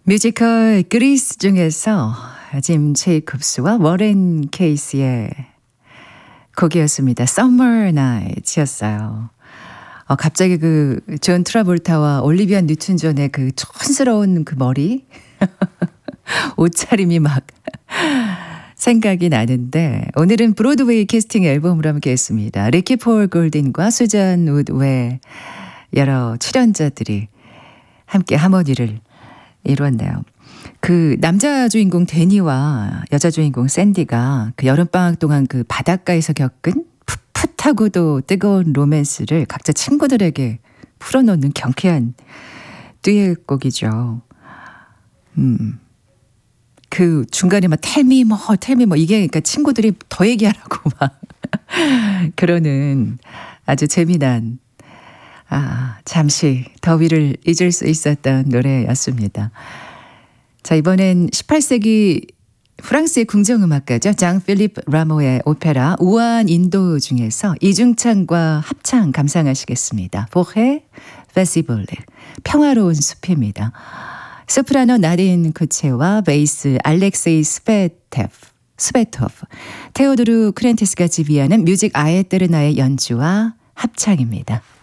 뮤지컬 그리스 중에서 짐 제이콥스와 워렌 케이스의 곡이었습니다. Summer Night였어요. 갑자기 존 트라볼타와 올리비아 뉴튼 존의 그 촌스러운 그 머리 옷차림이 막 생각이 나는데, 오늘은 브로드웨이 캐스팅 앨범으로 함께 했습니다. 리키 폴 골든과 수잔 우드 외 여러 출연자들이 함께 하모니를 이루었네요. 그 남자 주인공 데니와 여자 주인공 샌디가 그 여름방학 동안 그 바닷가에서 겪은 풋풋하고도 뜨거운 로맨스를 각자 친구들에게 풀어놓는 경쾌한 듀엣곡이죠. 그 중간에 막 텔미 뭐 이게 그러니까 친구들이 더 얘기하라고 막 그러는 아주 재미난 잠시 더위를 잊을 수 있었던 노래였습니다. 자, 이번엔 18세기 프랑스의 궁정음악가죠. 장 필립 라모의 오페라 우아한 인도 중에서 이중창과 합창 감상하시겠습니다. 포헤 페스티벌 평화로운 숲입니다. 소프라노 나딘 쿠체와 베이스 알렉세이 스베토프, 테오도르 크렌테스가 지휘하는 뮤직 아에테르나의 연주와 합창입니다.